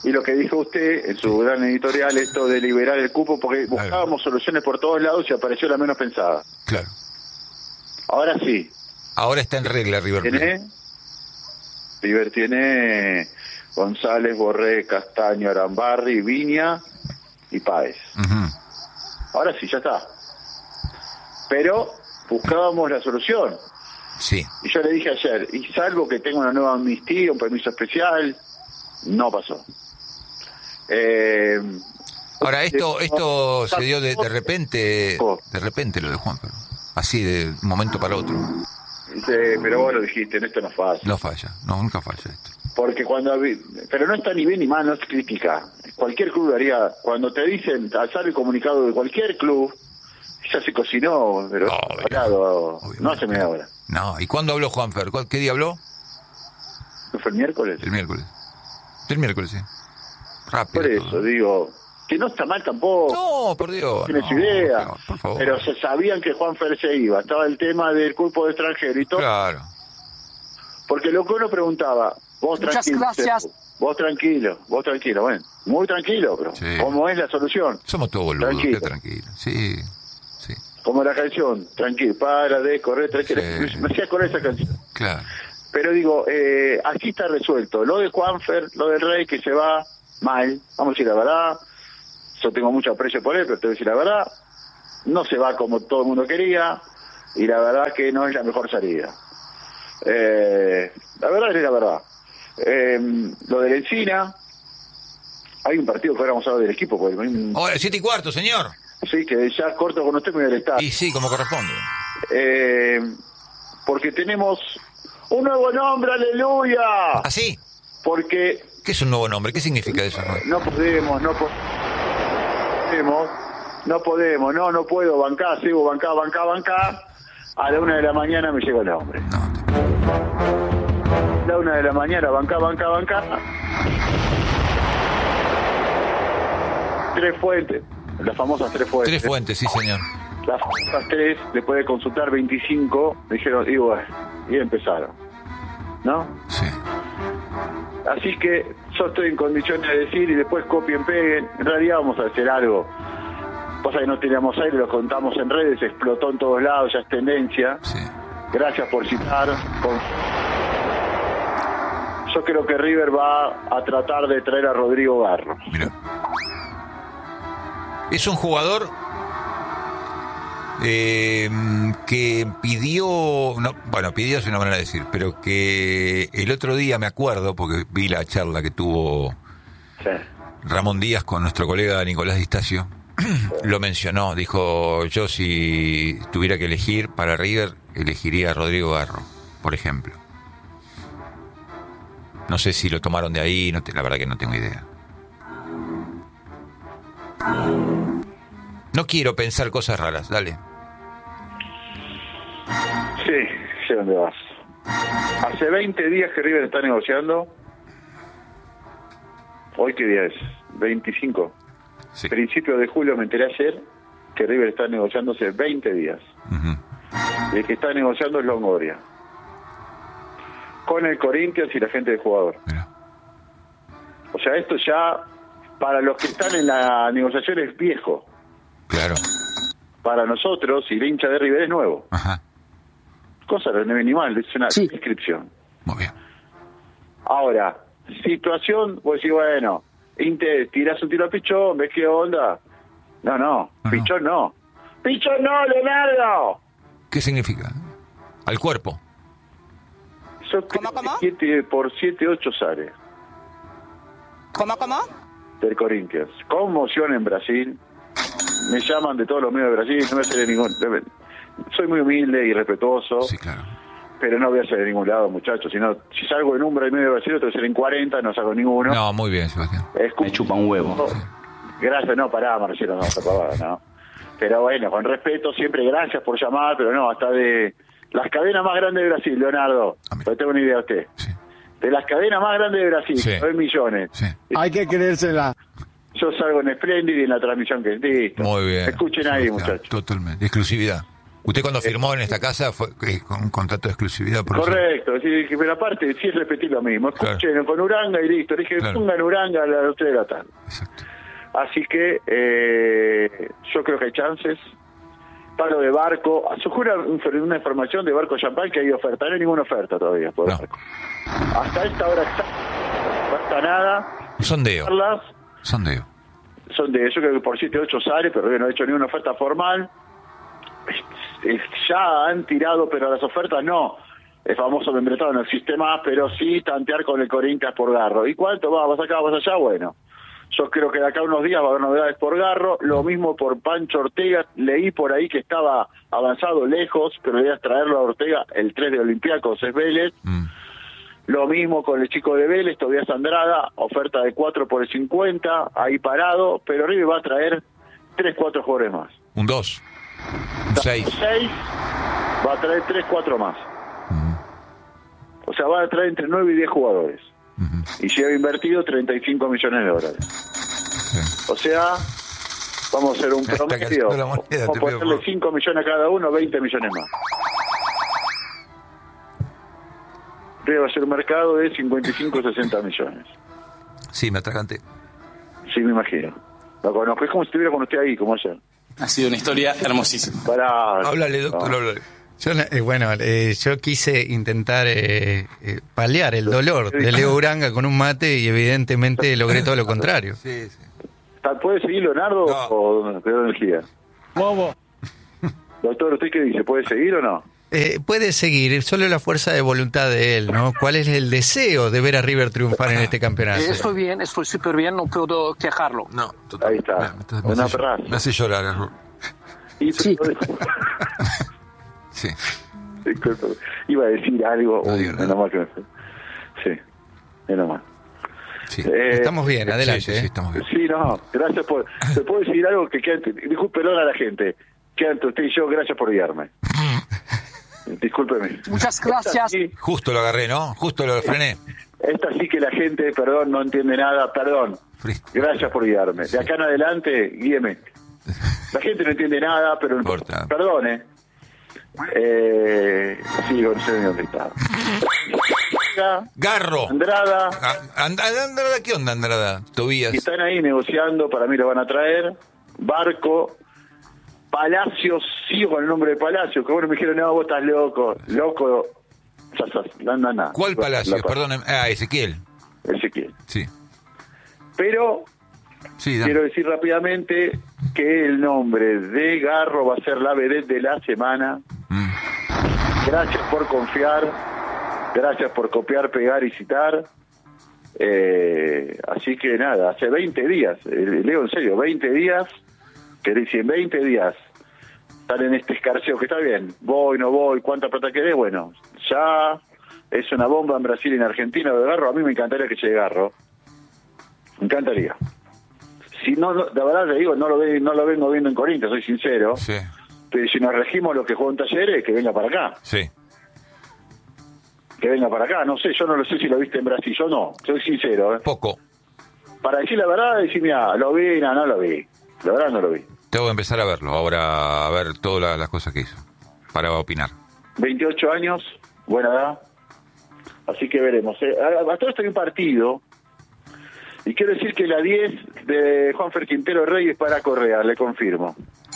Y lo que dijo usted en su gran editorial, esto de liberar el cupo, porque buscábamos soluciones por todos lados y apareció la menos pensada. Claro. Ahora sí. Ahora está en regla River Plate. River tiene González, Borré, Castaño, Arambarri, Viña y Páez. Ahora sí, ya está. Pero buscábamos la solución. Sí. Y yo le dije ayer, y salvo que tenga una nueva amnistía, un permiso especial, no pasó. Ahora, esto se dio de repente lo de Juan, pero así de un momento para otro. Pero vos lo dijiste, en esto no falla. No falla, nunca falla esto. Porque pero no está ni bien ni mal, no es crítica. Cualquier club lo haría. Cuando te dicen, sale el comunicado de cualquier club, ya se cocinó, pero no hace media hora. No, ¿y cuándo habló Juanfer? ¿Qué día habló? ¿No fue el miércoles? El miércoles, sí. Rápido. Por eso, todo. Digo, que no está mal tampoco. No, por Dios. Tienes idea. Por favor. Pero se sabían que Juanfer se iba. Estaba el tema del cupo de extranjero y todo. Claro. Porque lo que uno preguntaba, Muchas gracias. Vos tranquilo, bueno, muy tranquilo, pero sí. ¿Cómo es la solución? Somos todos boludos, tranquilo. Sí. Como la canción, tranquilo, para de correr, tranquilo. Sí. Me hacía correr esa canción. Claro. Pero digo, aquí está resuelto. Lo de Juanfer, lo del Rey, que se va mal, vamos a decir la verdad. Yo tengo mucho aprecio por él, pero te voy a decir la verdad. No se va como todo el mundo quería, y la verdad que no es la mejor salida. La verdad es la verdad. Lo de la Encina, hay un partido que ahora vamos a hablar del equipo. Ahora, 7:15, señor. Sí, que ya corto con usted me voy al estadio. Y sí, como corresponde. Porque tenemos un nuevo nombre, aleluya. ¿Ah, sí? Porque... ¿Qué es un nuevo nombre? ¿Qué significa eso? No puedo bancar, sigo bancar. A la 1 de la mañana me llegó el nombre. A la 1 de la mañana, bancar. 3 fuentes, las famosas 3 fuentes. 3 fuentes, sí, señor. Las famosas 3, después de consultar 25, me dijeron, y empezaron, ¿no? Sí. Así que yo estoy en condiciones de decir, y después copien, peguen. En realidad vamos a hacer algo. Pasa que no teníamos aire, lo contamos en redes, explotó en todos lados, ya es tendencia. Sí. Gracias por citar. Yo creo que River va a tratar de traer a Rodrigo Garro. Mira. Es un jugador que pidió, pidió es una manera de decir, pero que el otro día me acuerdo, porque vi la charla que tuvo Ramón Díaz con nuestro colega Nicolás Distacio, lo mencionó, dijo, yo si tuviera que elegir para River, elegiría a Rodrigo Garro, por ejemplo. No sé si lo tomaron de ahí, la verdad que no tengo idea. No quiero pensar cosas raras, dale. Sí, sé dónde vas. Hace 20 días que River está negociando. ¿Hoy qué día es? 25. Sí. Principio de julio me enteré ayer que River está negociando hace 20 días. Y el que está negociando es Longoria. Con el Corinthians y la gente del jugador. Mira. O sea, esto ya, para los que están en la negociación es viejo. Claro. Para nosotros, y el hincha de River es nuevo. Ajá. Cosa no es ni mal, es una descripción. Muy bien. Ahora, situación, vos decís, bueno, tirás un tiro a Pichón, ¿ves qué onda? No, Pichón no. ¡Pichón no, Leonardo! ¿Qué significa? Al cuerpo. Yo creo que 7 por 7, 8 sale. ¿Cómo? Del Corinthians. Conmoción en Brasil. Me llaman de todos los medios de Brasil, no voy a hacer de ningún... Soy muy humilde y respetuoso. Sí, claro. Pero no voy a hacer de ningún lado, muchachos. Si salgo en Umbra y medio de Brasil, tengo que ser en 40, no salgo ninguno. No, muy bien, Sebastián. Me chupa un huevo. Sí. Gracias, pará, Marcelo, no. Pero bueno, con respeto, siempre gracias por llamar, pero no, hasta de las cadenas más grandes de Brasil, Leonardo. No tengo ni idea de usted. Sí. De las cadenas más grandes de Brasil, sí. 9 millones. Sí. Hay que creérsela. Yo salgo en Splendid y en la transmisión que es listo. Muy bien. Escuchen ahí, muchachos. Totalmente. Exclusividad. Usted cuando firmó en esta casa fue con un contrato de exclusividad. Por Correcto, sí, pero aparte sí es repetir lo mismo. Escuchen, claro. con Uranga y listo. Le dije, claro. pongan Uranga a las 3 de la tarde. Exacto. Así que yo creo que hay chances. Palo de Barco, surgió una información de Barco Champagne que hay oferta. No hay ninguna oferta todavía por Barco. Hasta esta hora exacta, no está nada. Sondeo. Sondeo. Yo creo que por 7-8 sale, pero no ha hecho ninguna oferta formal. Ya han tirado, pero las ofertas no. El famoso membretado no existe más, pero sí tantear con el Corinthians por Garro. ¿Y cuánto vas acá, vas allá? Bueno, yo creo que de acá a unos días va a haber novedades por Garro. Lo mismo por Pancho Ortega. Leí por ahí que estaba avanzado lejos, pero debías traerlo a Ortega. El 3 de Olympiacos es Vélez. Lo mismo con el chico de Vélez, Tobias Andrada, oferta de 4 por el 50, ahí parado, pero River va a traer 3-4 jugadores más. Un 2. Un 6. 6 va a traer 3-4 más. O sea, va a traer entre 9 y 10 jugadores. Y lleva invertido 35 millones de dólares. Sí. O sea, vamos a hacer un promedio. Vamos a ponerle 5 millones a cada uno, 20 millones más. Va a ser un mercado de 55-60 millones. Sí, me atraganté. Sí, me imagino. Lo conozco, es como si estuviera con usted ahí, como ayer. Ha sido una historia hermosísima. Háblale, doctor, háblale. Yo quise intentar paliar el dolor de Leo Uranga con un mate y evidentemente logré todo lo contrario. Sí. ¿Puede seguir Leonardo o te da energía? Bobo. Doctor, ¿usted qué dice? ¿Puede seguir o no? Puede seguir, solo la fuerza de voluntad de él, ¿no? ¿Cuál es el deseo de ver a River triunfar en este campeonato? Estoy súper bien, no puedo quejarlo. No, total. Ahí está. Me hace llorar, Error. Sí. Sí. Iba a decir algo. No, menos mal que me fue. Sí, menos mal. Sí. Estamos bien, adelante. Sí, estamos bien. Sí, no, gracias por... ¿Te puedo decir algo que queda... Discúlpelo a la gente. Queda entre usted y yo, gracias por guiarme. Discúlpeme. Muchas gracias. Justo lo agarré, ¿no? Justo lo frené. Esta sí que la gente, perdón, no entiende nada, perdón. Gracias por guiarme. De acá en adelante, guíeme. La gente no entiende nada, pero no importa. Perdone. Sí, no sé dónde está. Garro. Andrada. Andrada, ¿qué onda, Andrada? Tobías. Y están ahí negociando, para mí lo van a traer. Barco. Palacios, sigo con el nombre de Palacios, que bueno me dijeron, no, vos estás loco. No. ¿Cuál Palacios? Perdón, Ezequiel. Sí. Pero quiero decir rápidamente que el nombre de Garro va a ser la vedette de la semana. Gracias por confiar, gracias por copiar, pegar y citar. Así que nada, hace 20 días, leo en serio, 20 días, que dicen 20 días, están en este escarceo que está bien, voy, no voy, ¿cuánta plata querés? Bueno, ya es una bomba en Brasil y en Argentina de Garro. A mí me encantaría que llegue Garro, me encantaría. Si no, la verdad le digo, no lo vengo viendo en Corinthians, soy sincero. Sí. Pero si nos regimos lo que juega en Talleres, que venga para acá. Sí. Que venga para acá, no sé, yo no lo sé si lo viste en Brasil, yo no, soy sincero. Poco. Para decir la verdad, decir, mira, lo vi, no lo vi. La verdad no lo vi. Tengo que empezar a verlo, ahora a ver todas las cosas que hizo, para opinar. 28 años, buena edad, así que veremos. Hasta esto hay un partido, y quiero decir que la 10 de Juanfer Quintero Rey es para Correa, le confirmo.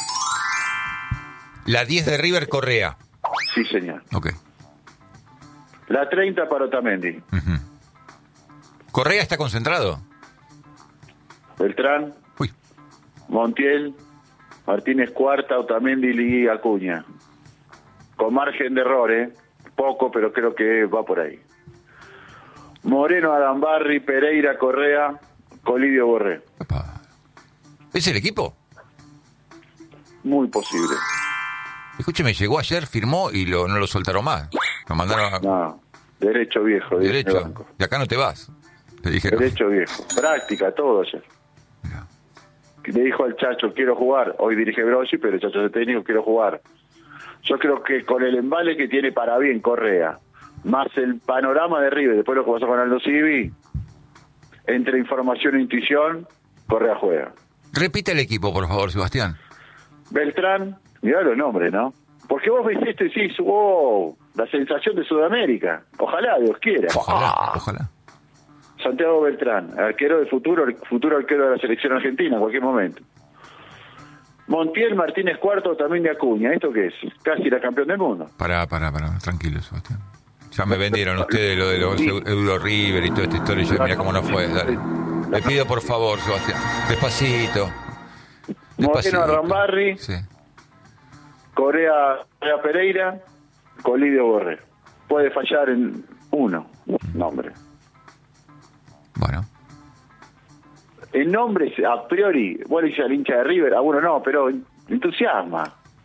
La 10 de River, Correa. Sí, señor. Ok. La 30 para Otamendi. ¿Correa está concentrado? Beltrán. Uy. Montiel, Martínez Cuarta, Otamendi, Ligui, Acuña. Con margen de error, poco, pero creo que va por ahí. Moreno, Adambarri, Pereira, Correa, Colidio, Borré. ¿Es el equipo? Muy posible. Escúcheme, llegó ayer, firmó y no lo soltaron más. Lo mandaron a... No, derecho viejo. Derecho. De acá no te vas. Le dijeron. Derecho viejo. Práctica, todo ayer. Mira. Le dijo al Chacho, quiero jugar. Hoy dirige Brossi, pero el Chacho de técnico, quiero jugar. Yo creo que con el embale que tiene para bien Correa, más el panorama de River, después lo que pasó con Aldo Civi, entre información e intuición, Correa juega. Repite el equipo, por favor, Sebastián. Beltrán, mirá los nombres, ¿no? Porque vos ves esto y decís, wow, la sensación de Sudamérica. Ojalá, Dios quiera. Ojalá. Santiago Beltrán, arquero del futuro arquero de la selección argentina en cualquier momento. Montiel Martínez Cuarto también de Acuña. ¿Esto qué es? Casi la campeón del mundo. Pará, tranquilo, Sebastián. Ya me vendieron ustedes lo de los Euro River y toda esta historia. Yo, mira cómo no fue. Dale. Le pido por favor, Sebastián. Despacito. Moreno Arrambarri. Sí. Correa Pereira. Colidio Borré. Puede fallar en uno. Nombre. Bueno. El nombre a priori, bueno, dice al hincha de River, bueno no, pero entusiasma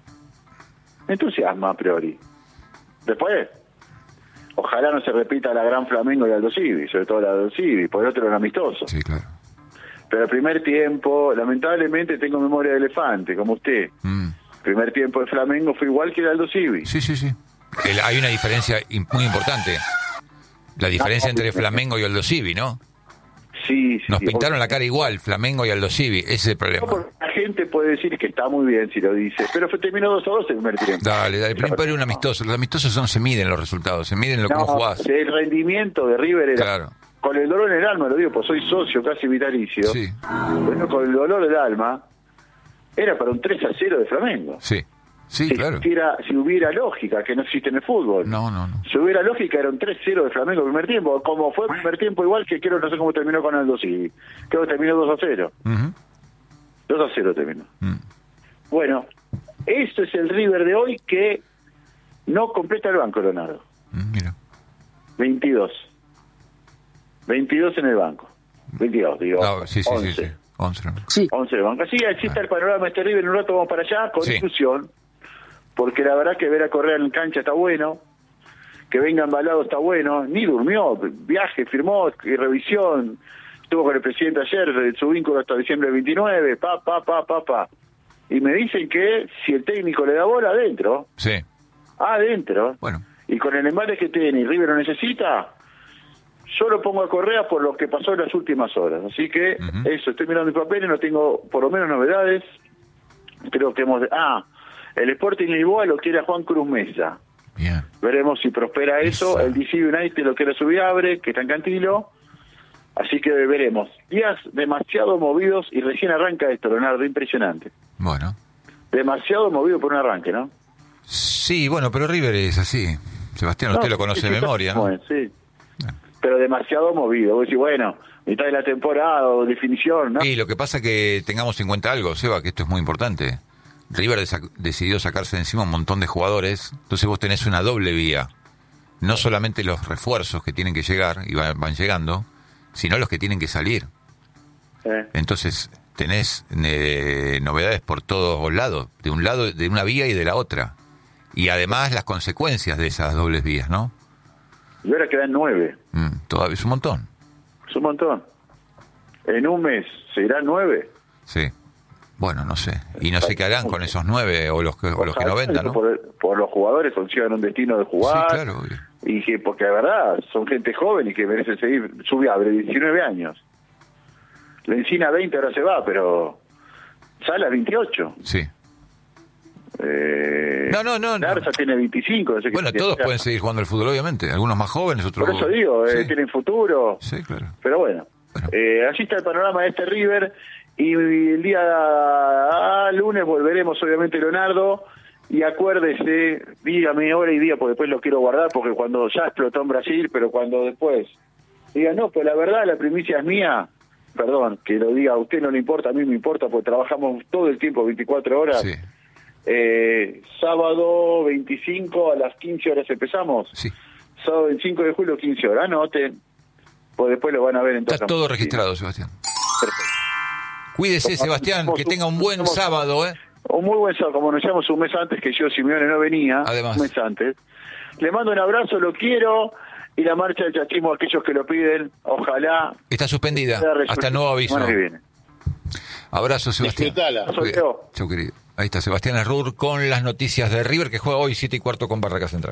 a priori. Después, ojalá no se repita la gran Flamengo y Aldo Civi, sobre todo la Aldo Civi, por el otro era un amistoso. Sí, claro. Pero el primer tiempo, lamentablemente tengo memoria de elefante, como usted. Primer tiempo de Flamengo fue igual que el Aldo Civi. Sí. Hay una diferencia muy importante. La diferencia entre Flamengo y Aldo Civi, ¿no? Sí. Nos pintaron la cara igual, Flamengo y Aldo Civi, ese es el problema. La gente puede decir que está muy bien si lo dice, pero terminó 2-2 el primer tiempo. Dale, primero era un amistoso. Los amistosos no se miden los resultados, se miden cómo jugás. El rendimiento de River era... Claro. Con el dolor en el alma, lo digo, pues soy socio casi vitalicio. Sí. Bueno, con el dolor del alma, era para un 3-0 de Flamengo. Sí, claro. Si hubiera lógica, que no existe en el fútbol. No. Si hubiera lógica, era un 3-0 de Flamengo el primer tiempo. Como fue el primer tiempo, igual que no sé cómo terminó con Aldo Civi. Creo que terminó 2-0. 2-0 terminó. Bueno, esto es el River de hoy que no completa el banco, Leonardo. Mira. 22 en el banco. 22, digo. No, sí. 11. 11. Sí. 11 de banco. Sí, existe el panorama de este River. En un rato vamos para allá con discusión. Porque la verdad que ver a Correa en cancha está bueno. Que venga embalado está bueno. Ni durmió. Viaje, firmó, revisión. Estuvo con el presidente ayer, su vínculo hasta diciembre del 29. Y me dicen que si el técnico le da bola, adentro. Sí. Adentro. Bueno. Y con el embate que tiene y River lo necesita, yo lo pongo a Correa por lo que pasó en las últimas horas. Así que eso, estoy mirando mis papeles, no tengo por lo menos novedades. Creo que el Sporting Lisboa lo quiere a Juan Cruz Mesa. Bien. Veremos si prospera eso. El DC United lo quiere Subiabre, que está en Cantilo. Así que veremos. Días demasiado movidos y recién arranca esto, Leonardo, impresionante. Bueno. Demasiado movido por un arranque, ¿no? Sí, bueno, pero River es así. Sebastián, usted lo conoce de memoria, ¿no? Bueno, sí. Pero demasiado movido. Vos decís, bueno, mitad de la temporada o definición, ¿no? Y lo que pasa que tengamos en cuenta algo, Seba, que esto es muy importante. River decidió sacarse de encima un montón de jugadores, entonces vos tenés una doble vía. No solamente los refuerzos que tienen que llegar y van llegando, sino los que tienen que salir. Entonces tenés novedades por todos lados, de una vía y de la otra. Y además las consecuencias de esas dobles vías, ¿no? Y ahora quedan 9. Todavía es un montón. Es un montón. En un mes, ¿se irán 9? Sí. Bueno, no sé. Y no sé qué harán con esos 9 o los que no vendan, ¿no? Por los jugadores consigan un destino de jugar. Sí, claro. Obvio. Y que, porque la verdad, son gente joven y que merece seguir. Subiabre, 19 años. La Encina 20 ahora se va, pero Sala 28. Sí. No. Larza tiene 25. No sé bueno, todos pueden seguir jugando al fútbol, obviamente. Algunos más jóvenes, otros... Por eso digo, sí. Tienen futuro. Sí, claro. Pero bueno. Así está el panorama de este River. Y el día lunes volveremos, obviamente, Leonardo. Y acuérdese, dígame hora y día, porque después lo quiero guardar, porque cuando ya explotó en Brasil, pero cuando después diga, no, pues la verdad, la primicia es mía. Perdón, que lo diga a usted no le importa, a mí me importa, porque trabajamos todo el tiempo, 24 horas. Sí. Sábado 25 a las 15 horas empezamos. Sí. Sábado 25 de julio, 15 horas. Anoten, pues después lo van a ver en Está todo registrado, Sebastián. Perfecto. Cuídese, Sebastián, que tenga un buen sábado, Un muy buen sábado, como nos llamamos un mes antes que yo, Simeone, no venía. Además. Un mes antes. Le mando un abrazo, lo quiero. Y la marcha del chachismo a aquellos que lo piden, ojalá. Está suspendida, hasta nuevo aviso. Abrazo, Sebastián. Chau, querido. Ahí está Sebastián Arrur con las noticias de River, que juega hoy 7:15 con Barraca Central.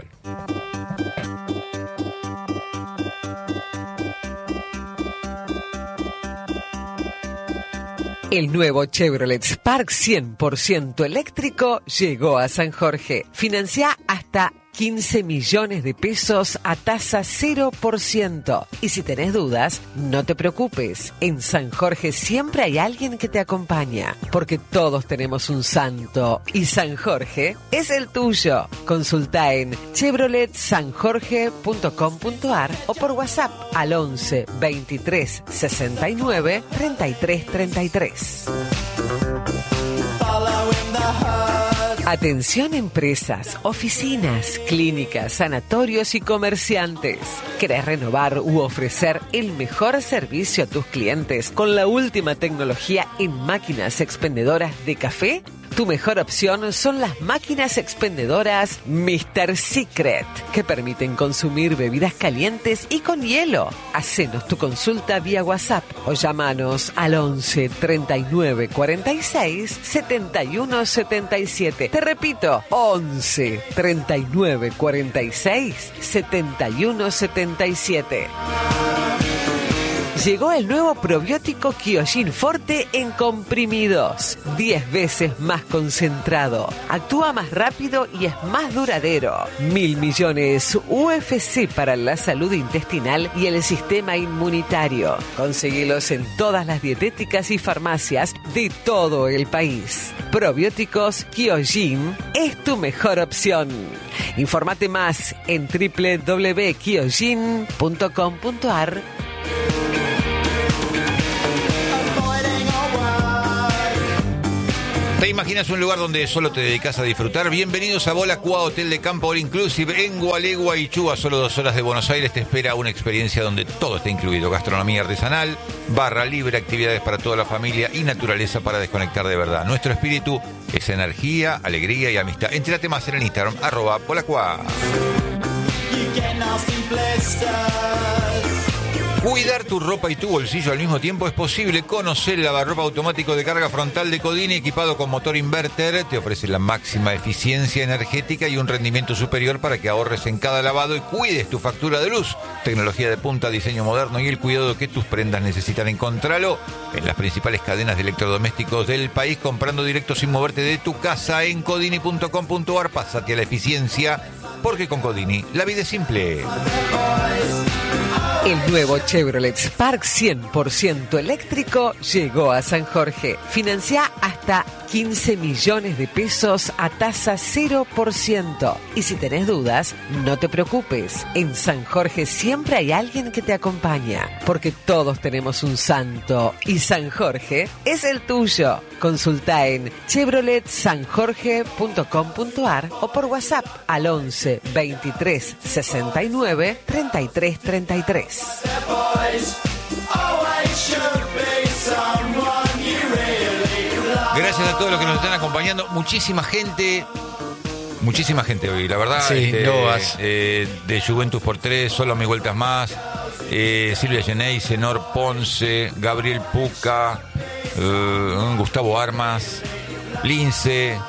El nuevo Chevrolet Spark 100% eléctrico llegó a San Jorge. Financia hasta 15 millones de pesos a tasa 0%. Y si tenés dudas, no te preocupes. En San Jorge siempre hay alguien que te acompaña, porque todos tenemos un santo y San Jorge es el tuyo. Consulta en chevroletsanjorge.com.ar o por WhatsApp al 11 23 69 33 33. Atención empresas, oficinas, clínicas, sanatorios y comerciantes. ¿Querés renovar u ofrecer el mejor servicio a tus clientes con la última tecnología en máquinas expendedoras de café? Tu mejor opción son las máquinas expendedoras Mr. Secret, que permiten consumir bebidas calientes y con hielo. Hacenos tu consulta vía WhatsApp o llámanos al 11 39 46 71 77. Te repito, 11 39 46 71 77. Llegó el nuevo probiótico Kyojin Forte en comprimidos. 10 veces más concentrado. Actúa más rápido y es más duradero. 1.000 millones UFC para la salud intestinal y el sistema inmunitario. Conseguilos en todas las dietéticas y farmacias de todo el país. Probióticos Kyojin es tu mejor opción. Infórmate más en www.kyojin.com.ar. ¿Te imaginas un lugar donde solo te dedicas a disfrutar? Bienvenidos a Bolacua, Hotel de Campo All Inclusive en Gualeguaychú. A solo 2 horas de Buenos Aires te espera una experiencia donde todo está incluido. Gastronomía artesanal, barra libre, actividades para toda la familia y naturaleza para desconectar de verdad. Nuestro espíritu es energía, alegría y amistad. Entérate más en el Instagram, @Bolacua. Cuidar tu ropa y tu bolsillo al mismo tiempo es posible. Conocer el lavarropa automático de carga frontal de Codini, equipado con motor inverter. Te ofrece la máxima eficiencia energética y un rendimiento superior para que ahorres en cada lavado y cuides tu factura de luz. Tecnología de punta, diseño moderno y el cuidado que tus prendas necesitan. Encontralo en las principales cadenas de electrodomésticos del país, comprando directo sin moverte de tu casa en codini.com.ar. Pásate a la eficiencia, porque con Codini la vida es simple. El nuevo Chevrolet Spark 100% eléctrico llegó a San Jorge. Financia hasta 15 millones de pesos a tasa 0%. Y si tenés dudas, no te preocupes. En San Jorge siempre hay alguien que te acompaña, porque todos tenemos un santo y San Jorge es el tuyo. Consulta en chevroletsanjorge.com.ar o por WhatsApp al 11 23 69 33 33. Gracias a todos los que nos están acompañando. Muchísima gente hoy, la verdad. Sí, de Juventus por 3, Solo a mis vueltas más. Silvia Genei, Senor Ponce, Gabriel Puca, Gustavo Armas, Lince.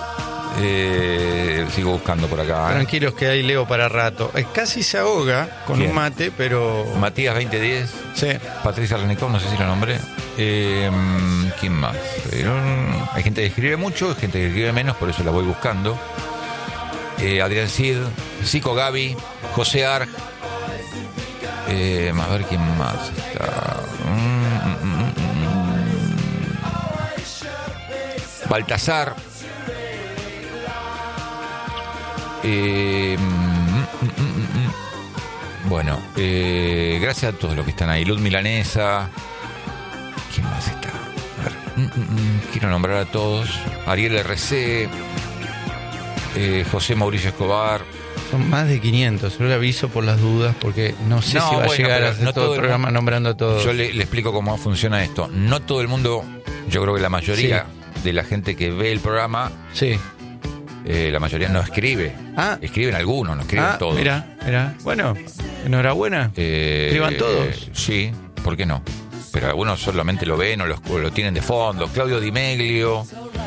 Sigo buscando por acá. Tranquilos que hay Leo para rato. Casi se ahoga con un mate, pero... Matías 2010. Sí. Patricia Renicov, no sé si lo nombré. ¿Quién más? Hay gente que escribe mucho, hay gente que escribe menos, por eso la voy buscando. Adrián Cid, Zico Gaby, José Arg. A ver quién más está. Baltasar. Bueno, gracias a todos los que están ahí. Luz Milanesa. ¿Quién más está? A ver, quiero nombrar a todos. Ariel RC, José Mauricio Escobar. Son más de 500. Yo le aviso por las dudas, porque no sé si va a llegar a hacer todo el programa nombrando a todos. Yo le explico cómo funciona esto. No todo el mundo, yo creo que la mayoría de la gente que ve el programa, la mayoría no escribe. Escriben algunos, no escriben todos. Mira. Bueno, enhorabuena. Escriban todos. Sí, ¿por qué no? Pero algunos solamente lo ven o lo tienen de fondo. Claudio Di Meglio,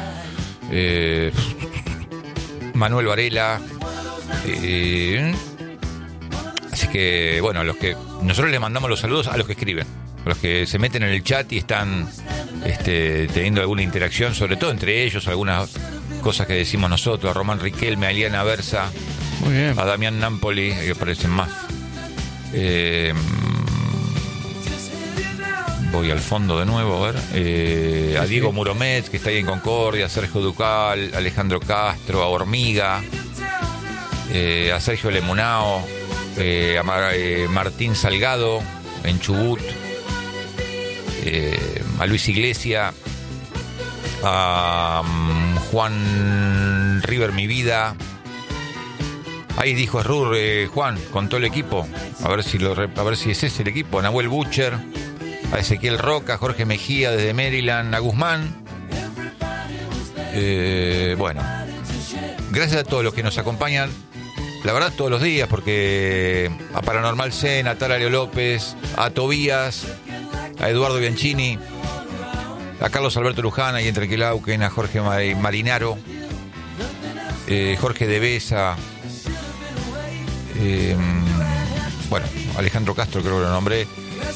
Manuel Varela. Así que, bueno, nosotros les mandamos los saludos a los que escriben, a los que se meten en el chat y están teniendo alguna interacción, sobre todo entre ellos, algunas cosas que decimos nosotros, a Román Riquelme, a Eliana Versa, Muy bien. a Damián Napoli, que parecen más. Voy al fondo de nuevo, a ver. A Diego Muromet, que está ahí en Concordia, a Sergio Ducal, a Alejandro Castro, a Hormiga, a Sergio Lemunao, a Martín Salgado en Chubut, a Luis Iglesia, a Juan River Mi Vida. Ahí dijo Rur, Juan, con todo el equipo, a ver si ese es el equipo. Nahuel Butcher, a Ezequiel Roca, Jorge Mejía desde Maryland, a Guzmán. Bueno, gracias a todos los que nos acompañan, la verdad, todos los días, porque a Paranormal Zen, a Tara Leo López, a Tobías, a Eduardo Bianchini, a Carlos Alberto Luján, ahí en Trenquilauquen, a Jorge Marinaro, Jorge Devesa, bueno, Alejandro Castro creo que lo nombré,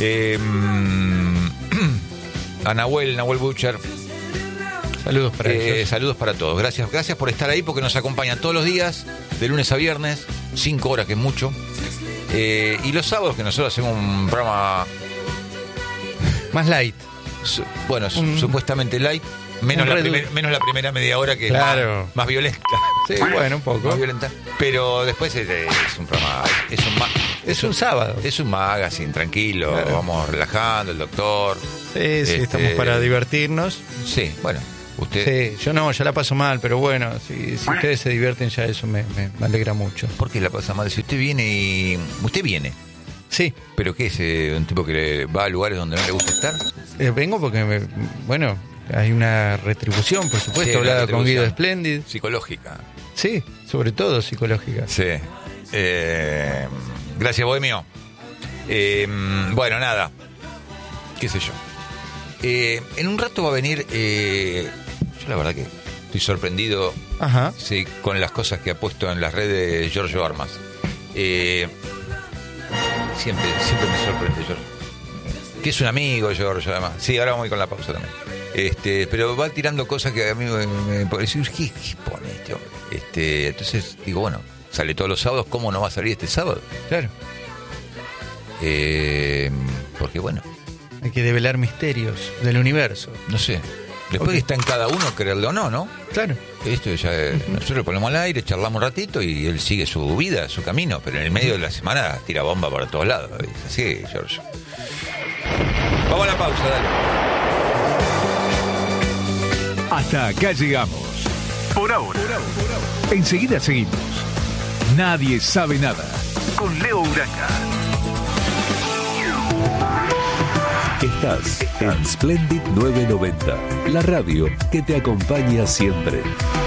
a Nahuel Butcher. Saludos para ellos. Saludos para todos. Gracias por estar ahí, porque nos acompañan todos los días, de lunes a viernes, 5 horas, que es mucho. Y los sábados, que nosotros hacemos un programa Más light. Supuestamente light, menos la primera media hora, que claro, es más violenta. Sí, bueno, un poco. Más violenta. Pero después es un programa, es un sábado. Es un magazine, tranquilo, claro. Vamos relajando, el doctor. Sí, estamos para divertirnos. Sí, bueno. Usted... Sí, yo la paso mal, pero bueno, si ustedes se divierten, ya eso me alegra mucho. ¿Por qué la pasa mal? Si usted viene Usted viene. Sí. ¿Pero qué es? ¿Un tipo que va a lugares donde no le gusta estar? Vengo porque, hay una retribución, por supuesto, sí, hablada con Guido Splendid. Psicológica. Sí, sobre todo psicológica. Sí. Gracias, Bohemio. Bueno, nada. ¿Qué sé yo? En un rato va a venir... yo la verdad que estoy sorprendido. Ajá. Sí, con las cosas que ha puesto en las redes Giorgio Armas. Siempre me sorprende Giorgio. Que es un amigo Giorgio, además. Sí, ahora vamos con la pausa también. Pero va tirando cosas que a mí me pareció, ¿qué pone este hombre? Entonces digo, bueno, sale todos los sábados, ¿cómo no va a salir este sábado? Claro. Porque bueno, hay que develar misterios del universo. No sé. Después está en cada uno creerlo o no, ¿no? Claro. Esto ya, nosotros lo ponemos al aire, charlamos un ratito y él sigue su vida, su camino, pero en el medio de la semana tira bomba para todos lados. Así, George. Vamos a la pausa, dale. Hasta acá llegamos. Por ahora. Enseguida seguimos. Nadie sabe nada. Con Leo Uranga. Estás en Splendid 990, la radio que te acompaña siempre.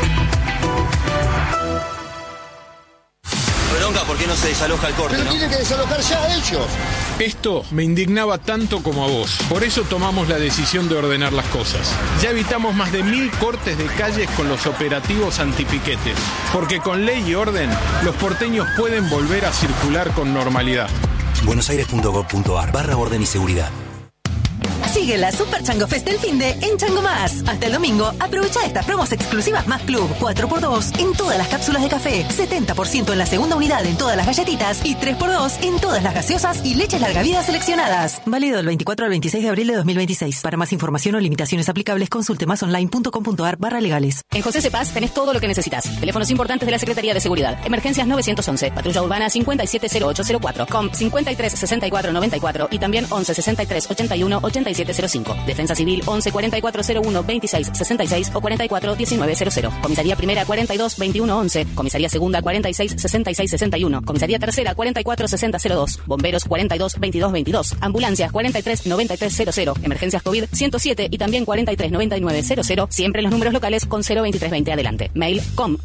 Bronca, ¿por qué no se desaloja el corte? Pero tienen que desalojar ya ellos. Esto me indignaba tanto como a vos. Por eso tomamos la decisión de ordenar las cosas. Ya evitamos más de 1000 cortes de calles con los operativos antipiquetes. Porque con ley y orden, los porteños pueden volver a circular con normalidad. buenosaires.gov.ar/orden y seguridad. Sigue la Super Chango Fest del finde en Chango Más. Hasta el domingo, aprovecha estas promos exclusivas Más Club. 4x2 en todas las cápsulas de café, 70% en la segunda unidad en todas las galletitas y 3x2 en todas las gaseosas y leches larga vida seleccionadas. Válido del 24 al 26 de abril de 2026. Para más información o limitaciones aplicables, consulte masonline.com.ar/legales. En José Cepaz tenés todo lo que necesitas. Teléfonos importantes de la Secretaría de Seguridad. Emergencias 911, Patrulla Urbana 570804, COM 536494 y también 11 63 81 8705. Defensa Civil 11 44 01 26 66 o 44 19 00. Comisaría Primera 42 21 11. Comisaría Segunda 46 66 61. Comisaría Tercera 44 60 02. Bomberos 42 22 22. Ambulancias 43 93 00. Emergencias COVID 107 y también 43 99 00. Siempre los números locales con 02320 adelante. Mail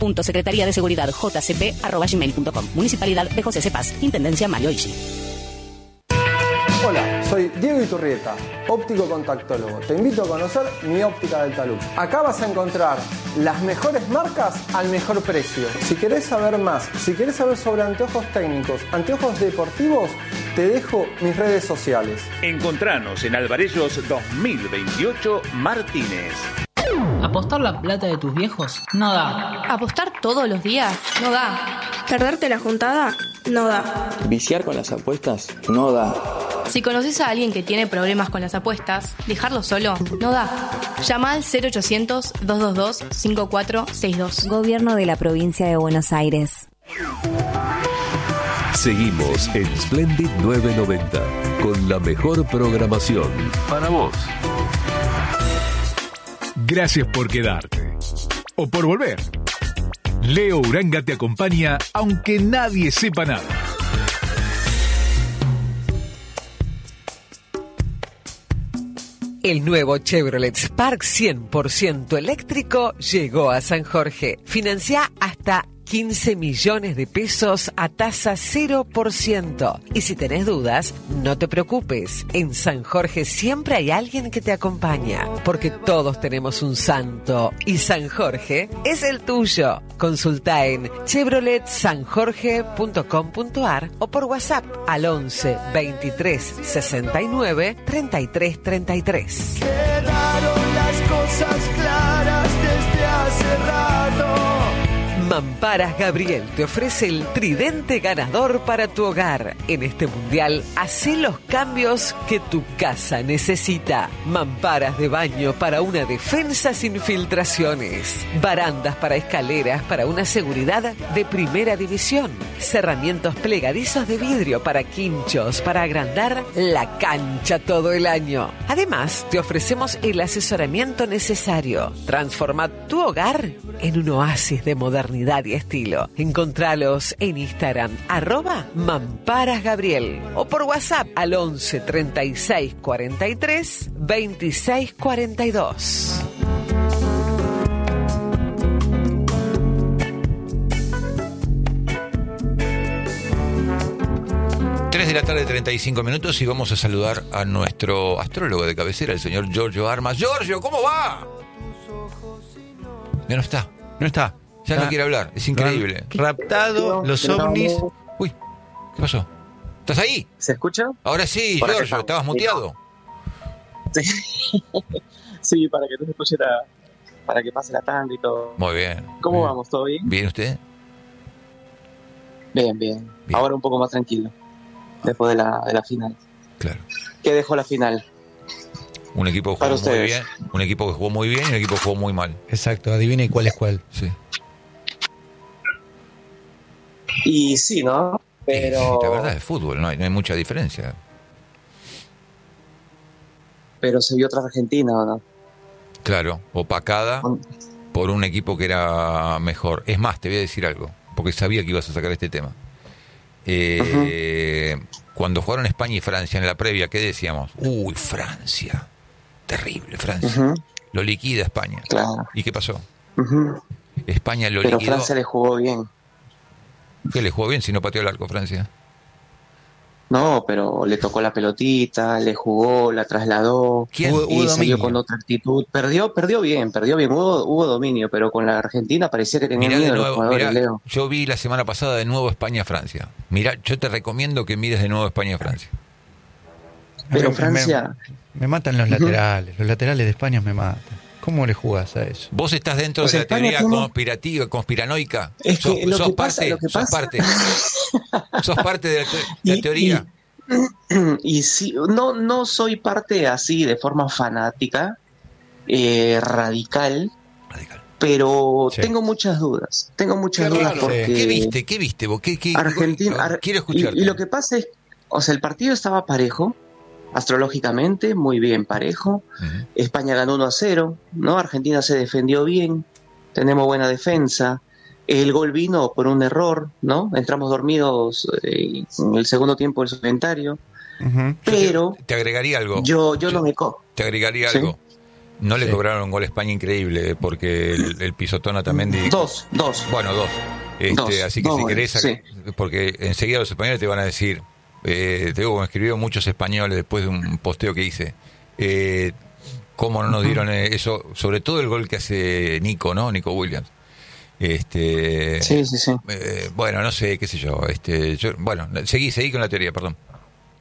com.secretariadeseguridad.jcp@gmail.com. Municipalidad de José Cepaz. Intendencia Mario Ishi. Hola, soy Diego Iturrieta, óptico contactólogo. Te invito a conocer mi óptica del talud. Acá vas a encontrar las mejores marcas al mejor precio. Si querés saber más, si querés saber sobre anteojos técnicos, anteojos deportivos, te dejo mis redes sociales. Encontranos en Alvarellos 2028 Martínez. ¿Apostar la plata de tus viejos? No da. ¿Apostar todos los días? No da. ¿Perderte la juntada? No da. ¿Viciar con las apuestas? No da. Si conoces a alguien que tiene problemas con las apuestas, dejarlo solo no da. Llama al 0800-222-5462. Gobierno de la Provincia de Buenos Aires. Seguimos en Splendid 990 con la mejor programación para vos. Gracias por quedarte o por volver. Leo Uranga te acompaña aunque nadie sepa nada. El nuevo Chevrolet Spark 100% eléctrico llegó a San Jorge. Financia hasta 15 millones de pesos a tasa 0%. Y si tenés dudas, no te preocupes. En San Jorge siempre hay alguien que te acompaña, porque todos tenemos un santo y San Jorge es el tuyo. Consulta en chevroletsanjorge.com.ar o por WhatsApp al 11 23 69 33 33. Quedaron las cosas claras desde hace rato. Mamparas Gabriel te ofrece el tridente ganador para tu hogar. En este mundial, hacé los cambios que tu casa necesita. Mamparas de baño para una defensa sin filtraciones. Barandas para escaleras para una seguridad de primera división. Cerramientos plegadizos de vidrio para quinchos para agrandar la cancha todo el año. Además, te ofrecemos el asesoramiento necesario. Transforma tu hogar en un oasis de modernidad y estilo. Encontralos en Instagram, @MamparasGabriel, o por WhatsApp al 11 36 43 26 42. De la tarde, 35 minutos, y vamos a saludar a nuestro astrólogo de cabecera, el señor Giorgio Armas. Giorgio, ¿cómo va? Ya no está. Ya no quiere hablar, es increíble. Raptado, los ovnis. Uy, ¿qué pasó? ¿Estás ahí? ¿Se escucha? Ahora sí, Giorgio, estabas muteado. Sí, para que no se escuche para que pase la tanda y todo. Muy bien. ¿Cómo vamos? ¿Todo bien? ¿Bien usted? Bien. Ahora un poco más tranquilo. Después de la final. Claro. ¿Qué dejó la final? Un equipo que jugó muy bien, un equipo que jugó muy bien y un equipo que jugó muy mal. Exacto, adivine cuál es cuál. Sí. Y sí, ¿no? Pero... La verdad es fútbol, no hay mucha diferencia. Pero se vio otra Argentina, ¿o no? Claro, opacada por un equipo que era mejor. Es más, te voy a decir algo, porque sabía que ibas a sacar este tema. Cuando jugaron España y Francia en la previa, ¿qué decíamos? Uy, Francia, terrible Francia. Lo liquida España. Claro. ¿Y qué pasó? España lo liquidó. Pero Francia le jugó bien. ¿Qué le jugó bien si no pateó el arco Francia? No, pero le tocó la pelotita, le jugó, la trasladó. Y salió con otra actitud. Perdió bien. Hubo dominio, pero con la Argentina parecía que tenía miedo los jugadores, Leo. Yo vi la semana pasada de nuevo España-Francia. Mirá, yo te recomiendo que mires de nuevo España-Francia. Pero Francia... Me matan los laterales. Los laterales de España me matan. ¿Cómo le jugás a eso? Vos estás dentro de la teoría conspirativa, conspiranoica. Es que sos parte de la teoría. Y sí, no soy parte así de forma fanática, radical, pero tengo muchas dudas. Porque ¿Qué viste vos? Argentina, quiero escucharte. Y lo que pasa es, el partido estaba parejo. Astrológicamente, muy bien parejo. España ganó 1-0, ¿no? Argentina se defendió bien, tenemos buena defensa. El gol vino por un error, ¿no? Entramos dormidos en el segundo tiempo del suplementario. Pero te agregaría algo. Yo no me Te agregaría algo. No le cobraron un gol a España increíble, porque el pisotón a Tamendi... Dos. Bueno, dos. Así que si querés... Porque enseguida los españoles te van a decir... te digo, me escribieron muchos españoles después de un posteo que hice. ¿Cómo no nos dieron eso? Sobre todo el gol que hace Nico, ¿no? Nico Williams. Sí. Bueno, no sé, qué sé yo. Bueno, seguí con la teoría, perdón.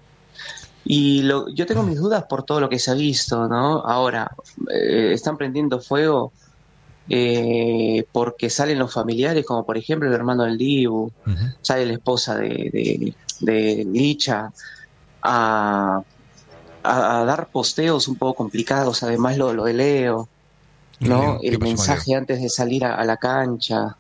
Y yo tengo mis dudas por todo lo que se ha visto, ¿no? Ahora, están prendiendo fuego porque salen los familiares, como por ejemplo el hermano del Dibu, sale la esposa de Licha a dar posteos un poco complicados, además lo de Leo, ¿no? El mensaje antes de salir a la cancha.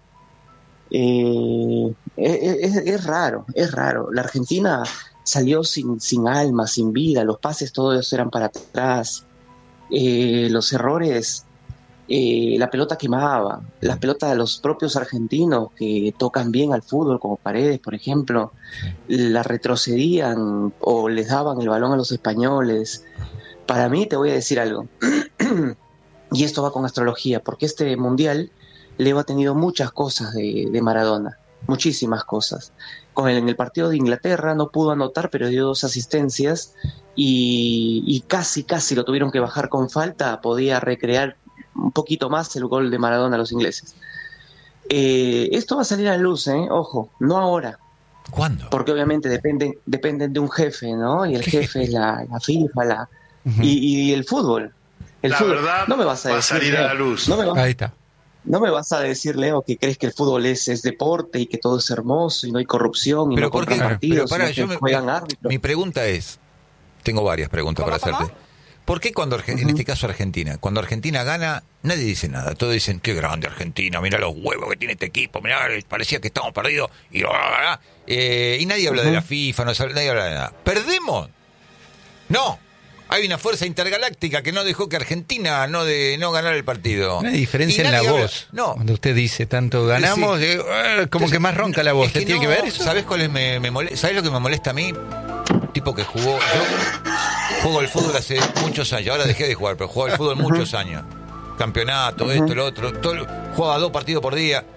Es raro. La Argentina salió sin alma, sin vida, los pases todos eran para atrás, los errores, la pelota quemaba, las pelotas de los propios argentinos que tocan bien al fútbol, como Paredes, por ejemplo, la retrocedían o les daban el balón a los españoles. Para mí, te voy a decir algo, y esto va con astrología, porque este mundial Leo ha tenido muchas cosas de Maradona, muchísimas cosas. En el partido de Inglaterra no pudo anotar, pero dio 2 asistencias y casi lo tuvieron que bajar con falta. Podía recrear un poquito más el gol de Maradona a los ingleses. Esto va a salir a la luz, ojo, no ahora. ¿Cuándo? Porque obviamente dependen de un jefe, ¿no? Y el jefe es la FIFA y el fútbol. La fútbol. Verdad no me vas a va decir, a salir a la luz. Ahí está. No me vas a decir, Leo, que crees que el fútbol es deporte y que todo es hermoso y no hay corrupción y pero no compran partidos, juegan árbitros. Mi pregunta es, tengo varias preguntas para hacerte. ¿Por qué cuando, en este caso Argentina, cuando Argentina gana, nadie dice nada? Todos dicen, qué grande Argentina, mirá los huevos que tiene este equipo, mirá, parecía que estamos perdidos, y nadie habla de la FIFA, nadie habla de nada. ¿Perdemos? No. Hay una fuerza intergaláctica que no dejó que Argentina no ganara el partido. Una diferencia en la voz. No. Cuando usted dice tanto ganamos, sí. Como que más ronca la voz. ¿Te tiene que ver eso? ¿Sabés cuál es ¿sabés lo que me molesta a mí? Tipo que jugó. Yo juego al fútbol hace muchos años. Ahora dejé de jugar, pero jugaba al fútbol muchos años. Campeonato, esto, lo otro. Jugaba 2 partidos por día.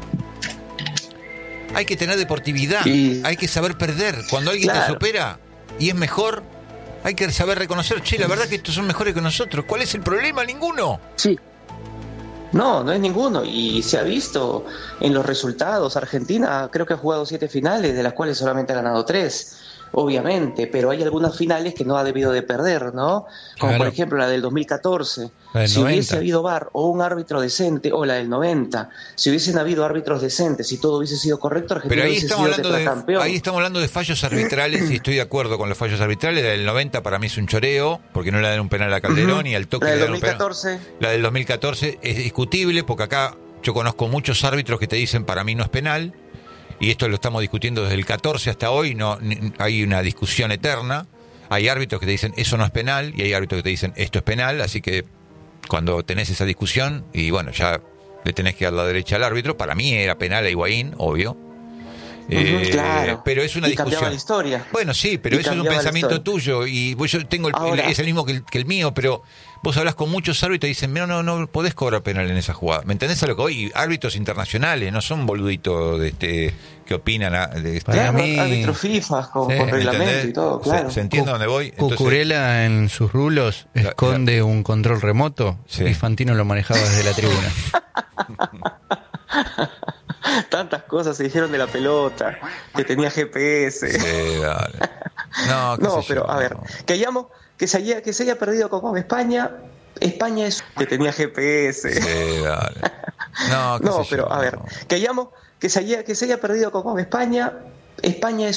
Hay que tener deportividad. Hay que saber perder. Cuando alguien te supera y es mejor, hay que saber reconocer, la verdad que estos son mejores que nosotros. ¿Cuál es el problema? Ninguno. Sí. No es ninguno. Y se ha visto en los resultados. Argentina creo que ha jugado 7 finales, de las cuales solamente ha ganado 3. Obviamente, pero hay algunas finales que no ha debido de perder, ¿no? Como por ejemplo la del 2014. La del 90. Hubiese habido VAR o un árbitro decente, o la del 90, si hubiesen habido árbitros decentes, si todo hubiese sido correcto, Argentina pero ahí hubiese estamos sido tetracampeón. Ahí estamos hablando de fallos arbitrales y estoy de acuerdo con los fallos arbitrales. La del 90 para mí es un choreo, porque no le dan un penal a Calderón y al toque la del le dan 2014. Un penal. La del 2014 es discutible, porque acá yo conozco muchos árbitros que te dicen para mí no es penal. Y esto lo estamos discutiendo desde el 14 hasta hoy, hay una discusión eterna. Hay árbitros que te dicen eso no es penal y hay árbitros que te dicen esto es penal, así que cuando tenés esa discusión y bueno, ya le tenés que dar la derecha al árbitro. Para mí era penal a Higuaín, obvio. Claro. Pero es una discusión. Cambiaba la historia. Bueno, sí, pero eso es un pensamiento tuyo y yo tengo es el mismo que el mío, pero vos hablas con muchos árbitros y dicen, no podés cobrar penal en esa jugada. ¿Me entendés a lo que voy? Y árbitros internacionales, no son boluditos que opinan Para mí, árbitros FIFA con reglamento y todo, claro. ¿Se entiende a dónde voy? Entonces, Cucurella en sus rulos esconde un control remoto. Y Fantino lo manejaba desde la tribuna. Tantas cosas se dijeron de la pelota, que tenía GPS. Sí, dale. No, pero a ver, que se haya perdido con España es que tenía GPS. Sí, dale. No, pero a ver, que se haya perdido con España es